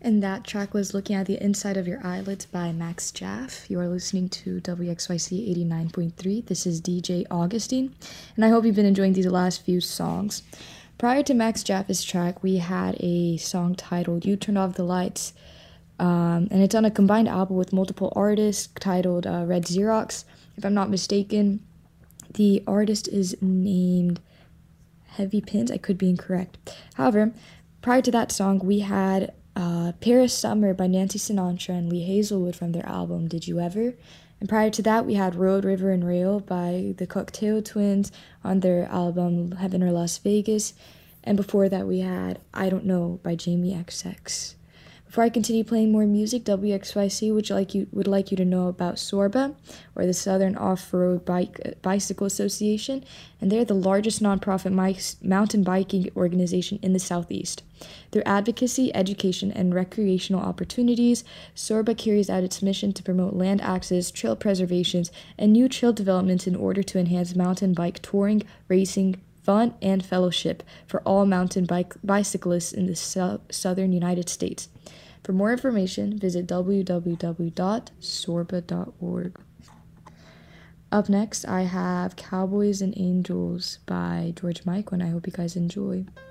And that track was Looking at the Inside of Your Eyelids by Max Jaff. You are listening to WXYC 89.3. This is DJ Augustine, and I hope you've been enjoying these last few songs. Prior to Max Jaff's track, we had a song titled You Turned Off the Lights, and it's on a combined album with multiple artists titled Red Xerox. If I'm not mistaken, the artist is named Heavy Pins. I could be incorrect. However, prior to that song, we had Paris Summer by Nancy Sinatra and Lee Hazelwood from their album Did You Ever? And prior to that, we had Road, River, and Rail by the Cocktail Twins on their album Heaven or Las Vegas. And before that, we had I Don't Know by Jamie XX. Before I continue playing more music, WXYC would like you to know about SORBA, or the Southern Off-Road Bicycle Association, and they're the largest nonprofit mountain biking organization in the Southeast. Through advocacy, education, and recreational opportunities, SORBA carries out its mission to promote land access, trail preservations, and new trail developments in order to enhance mountain bike touring, racing, fun, and fellowship for all mountain bicyclists in the southern United States. For more information, visit www.sorba.org. Up next, I have Cowboys and Angels by George Michael, and I hope you guys enjoy.